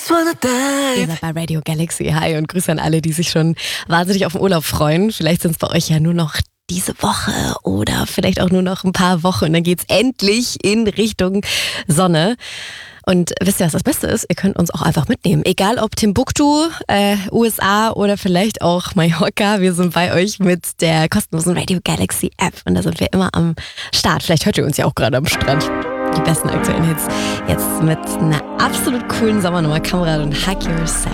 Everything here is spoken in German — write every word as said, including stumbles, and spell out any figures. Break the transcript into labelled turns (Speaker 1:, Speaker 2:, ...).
Speaker 1: Ihr seid bei Radio Galaxy. Hi und Grüße an alle, die sich schon wahnsinnig auf den Urlaub freuen. Vielleicht sind es bei euch ja nur noch diese Woche oder vielleicht auch nur noch ein paar Wochen. Und dann geht's endlich in Richtung Sonne. Und wisst ihr, was das Beste ist? Ihr könnt uns auch einfach mitnehmen. Egal ob Timbuktu, äh, U S A oder vielleicht auch Mallorca. Wir sind bei euch mit der kostenlosen Radio Galaxy App. Und da sind wir immer am Start. Vielleicht hört ihr uns ja auch gerade am Strand. Die besten aktuellen Hits jetzt mit einer absolut coolen Sommernummer. Kamera und Hug Yourself.